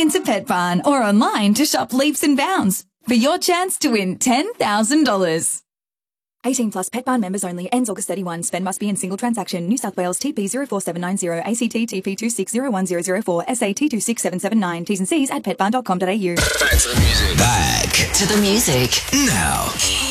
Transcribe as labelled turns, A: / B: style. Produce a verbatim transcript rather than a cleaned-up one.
A: into Pet Barn or online to shop Leaps and Bounds for your chance to win ten thousand dollars. eighteen plus Pet Barn members only. Ends August thirty-first. Spend must be in single transaction. New South Wales T P zero four seven nine zero, A C T T P two six zero one zero zero four, S A T two six seven seven nine. T's and C's at pet barn dot com dot a u.
B: Back to the music.
C: Back to the music.
B: Now.